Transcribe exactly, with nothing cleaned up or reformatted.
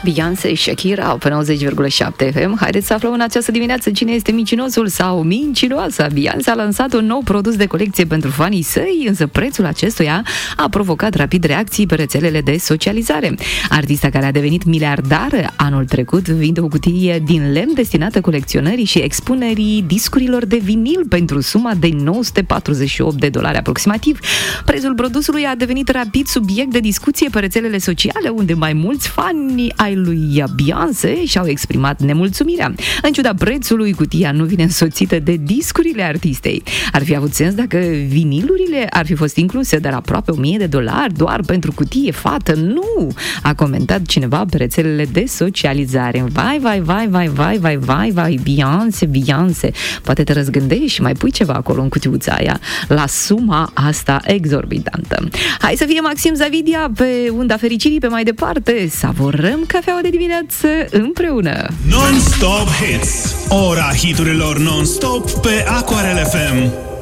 Beyoncé, Shakira, pe nouăzeci virgulă șapte F M. Haideți să aflăm în această dimineață cine este mincinosul sau mincinoasa. Beyoncé a lansat un nou produs de colecție pentru fanii săi, însă prețul acestuia a provocat rapid reacții pe rețelele de socializare. Artista, care a devenit miliardară anul trecut, vinde o cutie din lemn destinată colecționării și expunerii discurilor de vinil pentru suma de nouă sute patruzeci și opt de dolari aproximativ. Prețul produsului a devenit rapid subiect de discuție pe rețelele sociale, unde mai mulți fani ai lui Beyoncé și-au exprimat nemulțumirea. În ciuda prețului, cutia nu vine însoțită de discurile artistei. Ar fi avut sens dacă vinilurile ar fi fost incluse, dar aproape o mie de dolari doar pentru cutie, fată, nu! A comentat cineva pe rețelele de socializare. Vai, vai, vai, vai, vai, vai, vai, vai, Beyoncé, Beyoncé. Poate te răzgândești și mai pui ceva acolo în cutiuța aia la suma asta exorbitantă. Hai să fie Maxim Zavidia pe unda fericirii pe mai departe. Savorăm cafeaua de dimineață împreună. Non-stop hits. Ora hiturilor non-stop pe Aquarel F M.